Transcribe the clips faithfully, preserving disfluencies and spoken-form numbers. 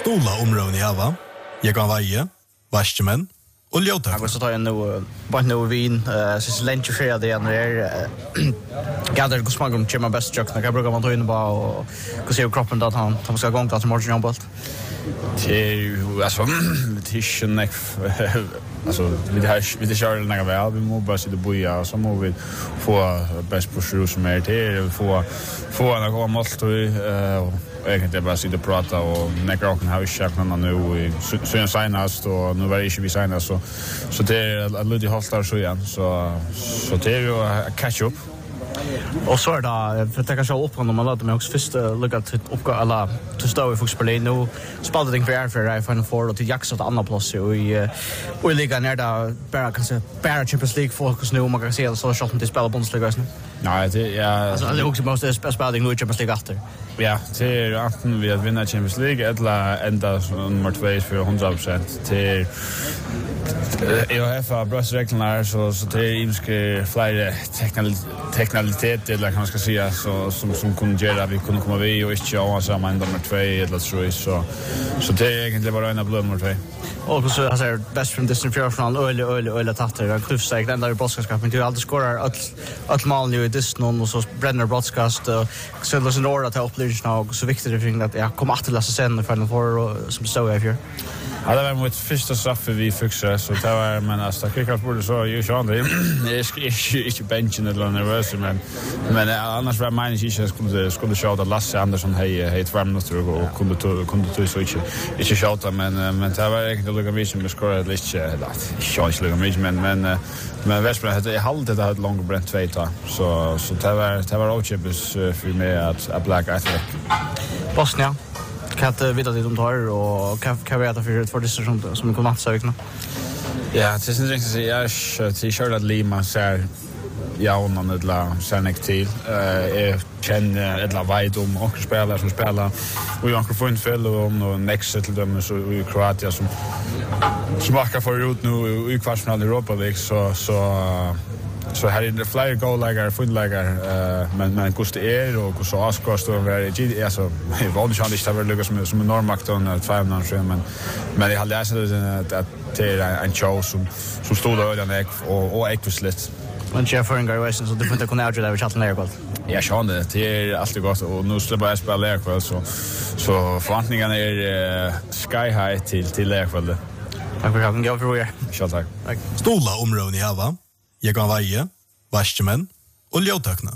Stola områden i hava. Jag kan vaje, vaskemän och ljótøkna. Jag så tar jag nu bara nu vin så länge för det när är gader går smag om chimma best joke när brukar man ta in bara och gå se kroppen då han han ska gå gång till morgon jobbet. Det alltså det är ju näck alltså vi det här vi det kör några väl vi måste bara sitta boja så måste vi få bäst på sjö som är det få få några mått och egentligen bara sitta och prata och näcka och ha checkarna nu så en senast och nu var det inte vi senast så så det är lite haltar så igen så så det är ju catch up. Och så är det för att jag ska upp om man låter mig också först lucka till uppgå alla till stå i Foxberlin nu spalta den för för Final Four och till Jax åt andra plats och i och ligga ner där bara kanske bara Champions League fokus nu man kan se så shot till spela Bundesliga nu. Nej, det ja alltså det också måste spela nu i Champions League efter. Ja, det är achten vi att vinna Champions League eller ända nummer två för hundra procent till E H F har bröstreglerna så så det är imske flera teknikalitet eller kan man ska säga så som som kunde göra vi kunde komma vi och inte ha samma ända nummer två eller tre så så det är egentligen bara en av nummer två. Och så har jag best from distance fjärde final öle öle öle tatter jag kluss säkert ända i broadcastskapen du alltid skorar all all mål nu i distance och så Brenner broadcast så det är en order att upplevelse nu så viktigt det för att jag kommer att läsa sen för den för som så är här. Ja, det var mot första straffe vi fixade så det var men alltså kickar på det så ju så det är inte benchen eller nervös men men annars var man inte skulle skulle köra det Lasse Andersson hej hej två minuter och kunde kunde ta så inte inte köra men men det var egentligen lugna vi som skorade lite det är inte lugna vi men men men Vesper hade halvt det hade långt bränt två ta så så det var det var ochebus för mig att att Black Athletic Bosnia kan inte veta det de tar och kan kan veta för för det som som kommer att söka. Ja, det är inte riktigt så jag är Charlotte Lima så ja och man det Sanek till eh känner ett la vid om och spelare som spelar och jag har fått fel om och next till dem så i Kroatien som smakar för ut nu i kvartsfinal i Europa League så så så här är det flyer goal lägger full lägger men men kost är och så askost och är alltså vad det känns det var Lucas som som normalt on två minuter men men det hade jag sett att det är en show som som stod där den ek och och ekvisligt. Men Jeffrey and Garrison så det får inte kunna ut där vi chatten där gott. Ja, sjön det det är alltid gott och nu släpper jag spela där kväll så så förväntningarna är sky high till till där kväll. Tack för att ni gav för er. Tack. Tack. Stola områden i hava. Jag kan vaje, vaskemän och ljótøkna.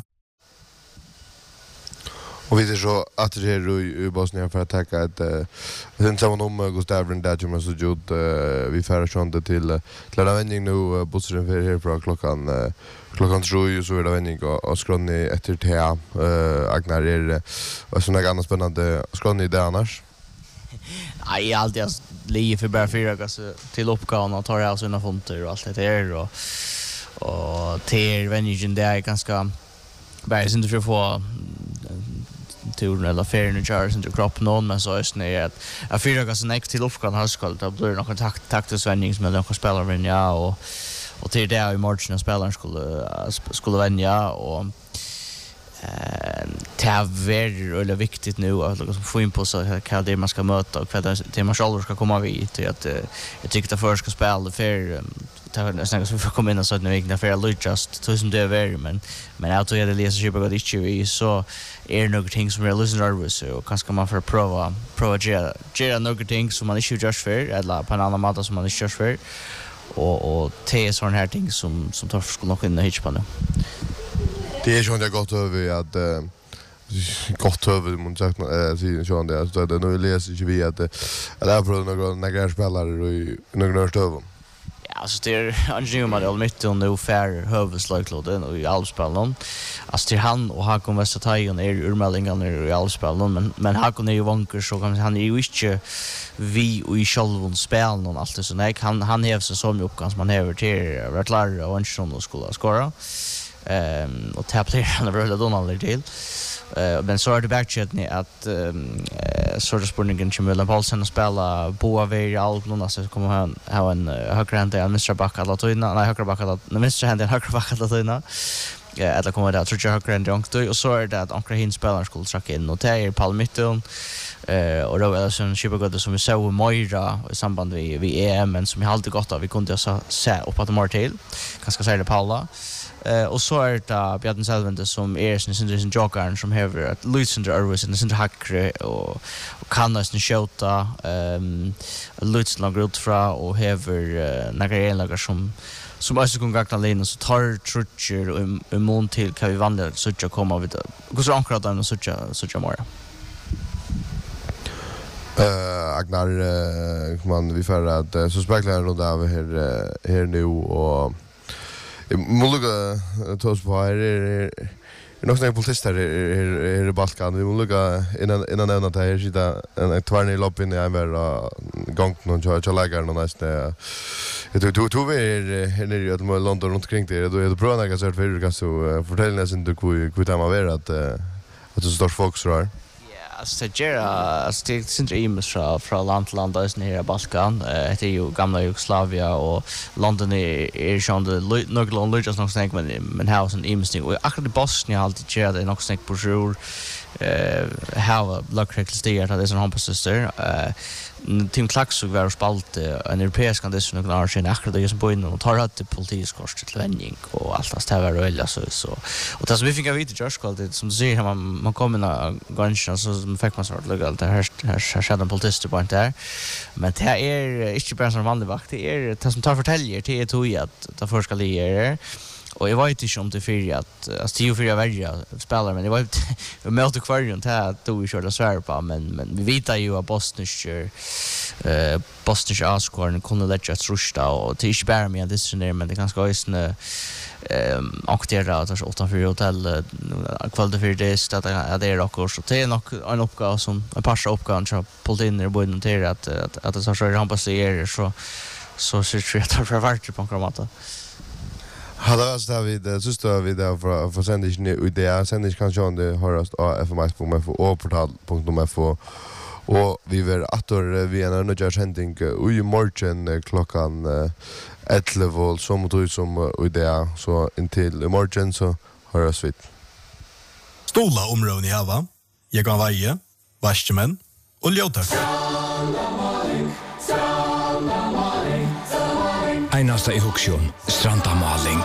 Och vi är så att det är i Bosnien för att tacka att sen samman om Gustav Brindage men så gjort vi färra sjönde till till en vändning nu bussen för här från klockan klockan tre så är det vändning och skronni efter te Agnar är och såna andra spännande skronni där annars. Nej, alltid jag ligger för bara fyra gas till uppgåvan och tar alltså sina fonter och allt det där och och till vändningen där är ganska bara inte för att få turen eller ferien och köra sin kropp någon men så är det att jag fyra gas next till uppgåvan har ska det blir någon kontakt taktisk vändning med några spelare in ja och och till det i marginen spelaren skulle skulle vänja och eh det är väldigt viktigt nu att liksom få in på så här det man ska möta och för att det man själv ska komma vid till att jag tycker att först ska spela för ta nästan så för komma in så att nu inte för att just tusen det är men men jag tror att det läser ju på det inte så är det några ting som är lite nervös så kanske man får prova prova göra göra några ting som man inte just för eller på en annan måte som man inte just för och och det är sån här ting som som tar skulle nog kunna hitcha på nu. Det är ju inte gott över att gott över man sagt eh så så det så det nu läser ju vi att det är för några några spelare i några stöv. Ja, så det är Angelina Madel mitt och nu fair huvudslaglåden och i allspelen. Alltså till han och Hakon Westertagen är urmeldingarna i allspelen men men Hakon är ju vanker så kan han är ju inte vi och i själva spelen och allt det så nej han han har så som uppgång som man har till rätt lärare och inte som skulle skora. Ehm och tapplar han över Donald till. Eh men så är det backchat att så det spurningen till Mellan Paulsen att spela på över allt någon så kommer han ha en högerhand där mister Back alla tydna nej höger Back alla mister hand den höger Back alla tydna eller kommer det att tror jag högre än Jonkto och så är det att Ankara hin spelar skulle tracka in och det är Paul Mitton eh och då är det sån supergod som vi såg Moira i samband med vi E M men som jag alltid gott av vi kunde så se upp att mer till kanske säga det Paula eh och så är det Bjarne Selvente som är sin sin jokern som har att Lucinder Arvis och sin hackre och kan nästan skjuta ehm Lutz långt ut fra och har några elaka som som också kan gagna linen så tar trutcher och en mån till kan vi vandra så att komma vid hur så ankrat den så att så att mera eh Agnar uh, man vi för att så speklar runt av här här nu och Mulluga tos på här är nog snäpp politister är är Balkan vi mulluga innan innan nämna det här sitta en tvärne lopp in i en var gång någon jag jag lägger någon nästa det du du är nere i London runt kring det då är det bra när jag så för kan så fortälja sen du hur hur det var att att det står folk så här. Alltså det är alltså det är inte från från land till land där nere i Balkan. Det är ju gamla Jugoslavia och London är är ju ändå några lite något snack men men hur sån imsting och akkurat i Bosnien alltid kör det något snack på sjur eh how luck reckless att det är sån hampasister eh Tim Klaxog var spalt en europeisk kandidat några år sedan akkurat det som på in och tar att politiskort till vändning och allt det här väl så så och det som vi fick av vita Josh called det som ser man man kommer na ganska så fick man så att lägga allt det här här skärden politister på där men det är inte bara som vanlig vakt det är det som tar förtäljer till ett hoj att det för ska ligga och jag vet inte om det för att alltså tio för jag välja spelare men det var vi mötte kvarjon till att då vi körde svär på men men vi vet ju att Bosnier eh Bosnier Askorn kunde lägga trusta och till spär med det sen men det ganska ösna ehm aktera att åtta för hotell kvällen för det så att det är också så det är nog en uppgåva som en passa uppgåvan så pulled in där borde notera att att att det så så rampasserar så så så tror jag att det var på kramata. Hallå David, så står vi där för för sändningen ut där sändningen kan ju det höras på f m s punkt f o och portal punkt f o och vi vill åter vi en annan just händing i morgon klockan elva som då som ut där så intill i morgon så höras vi. Stola områden i hava. Jag kan vaje, vaskemän och ljóta. Einasta i Huksjön, Strandamaling.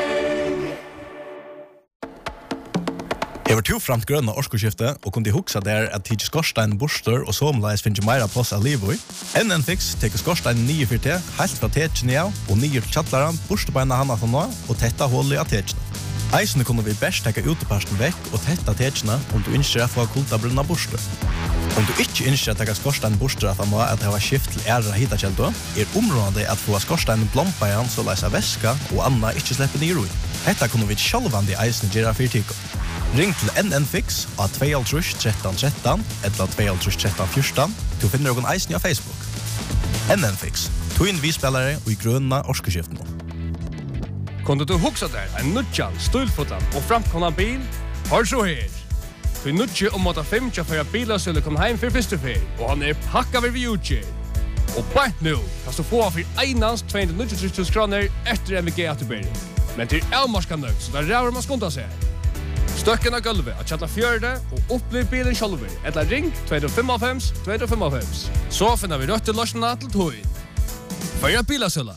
Jeg var to framt grønne årskoskifte og kunne huksa der at tidsi skorstein borster og somleis finnes meira plass av livet i. N N Fix teker skorstein nye for te, helt fra tekene av og nye til kjattlaran, borstebeina hana for nå og tetta hullet av tekene. Eisene kunne vi best teka uteparsten vekk og tetta tekene om du innskjer å få kulta brunna borster. Om du ikke innskjer å teka skorstein borster at han må at det var skift til æra hitakjeldo, er området at få skorstein blompa igjen så leisa væska og anna ikke slipper nye roi. Hetta kunne vi sjálvandi eisene gjøre for tiko. Ring til N N Fix av två tre tre tre tre eller två tre tre tre fjorton. Du finner noen eisen av Facebook. N N Fix. To inn vi spelare og i grønna årskeskiften. Kunde du huxa där en nutjan, stulfotan och framkomna bil? Har så här. För nutje om att fem tja för bilar skulle komma hem för första fel och han är packad vid utge. Och bara nu kan du få för einans tvåhundranittiotre tusen kronor efter M V G återbäring. Men till Elmarskan nöjd så där rör man skonta sig. Stöcken av gulvet att chatta fjörde och upplev bilen själver. Eller ring två fem fem två fem fem. Så finner vi rötter lösningarna till tog. För bilasöla.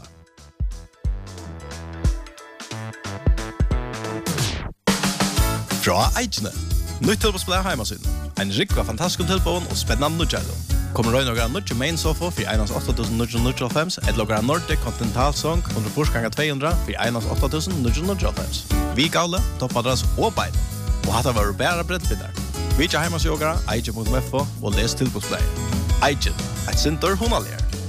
Fra Eikene. Nytt tilbåspillere heimasyn. En rikva fantastisk tilbån og spennende nødgjældo. Kommer røy noen nødgjæ main sofa for einans åtta tusen ni hundre nittiofem eller noen Nordic Continental Song under forsganger två hundra for einans åtta tusen ni hundre nittiofem. Vi gavle, toppadress og bein. Og hatt var bæra brettbindar. Vi ikke heimasjogere, eikje punkt f o og les tilbåspillere. Eikje, et sinter hunalier.